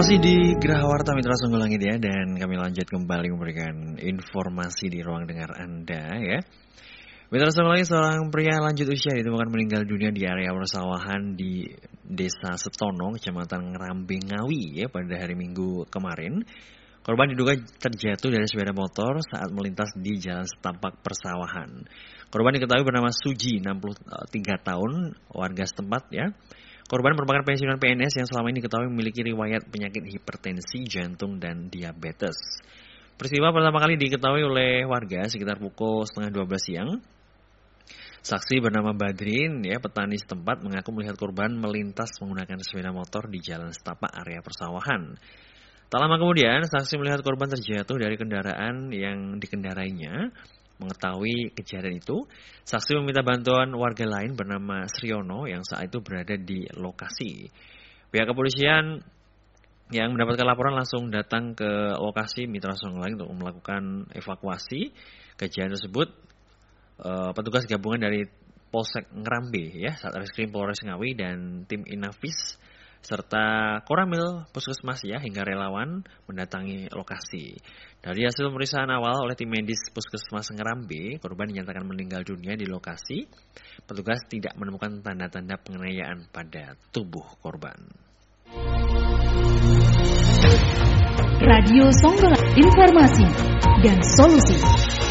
Masih di Geraha Warta Mitra Sungguh Langit ya, dan kami lanjut kembali memberikan informasi di ruang dengar Anda ya. Mitra Sungguh Langit, seorang pria lanjut usia ditemukan meninggal dunia di area persawahan di Desa Setono, Kecamatan Ngerambe Ngawi ya pada hari Minggu kemarin. Korban diduga terjatuh dari sepeda motor saat melintas di jalan setapak persawahan. Korban diketahui bernama Suji, 63 tahun, warga setempat ya. Korban merupakan pensiunan PNS yang selama ini diketahui memiliki riwayat penyakit hipertensi, jantung, dan diabetes. Peristiwa pertama kali diketahui oleh warga sekitar pukul 11:30 siang. Saksi bernama Badrin, ya, petani setempat, mengaku melihat korban melintas menggunakan sepeda motor di jalan setapak area persawahan. Tak lama kemudian, saksi melihat korban terjatuh dari kendaraan yang dikendarainya. Mengetahui kejadian itu, saksi meminta bantuan warga lain bernama Sriono yang saat itu berada di lokasi. Pihak kepolisian yang mendapatkan laporan langsung datang ke lokasi Mitra Sungguh Langit untuk melakukan evakuasi. Kejadian tersebut, petugas gabungan dari Polsek Ngerambe, ya, Satreskrim Polres Ngawi dan tim Inafis serta Koramil Puskesmas ya hingga relawan mendatangi lokasi. Dari hasil pemeriksaan awal oleh tim medis Puskesmas Ngerambe, korban dinyatakan meninggal dunia di lokasi. Petugas tidak menemukan tanda-tanda penganiayaan pada tubuh korban. Radio Songgolan, informasi dan solusi.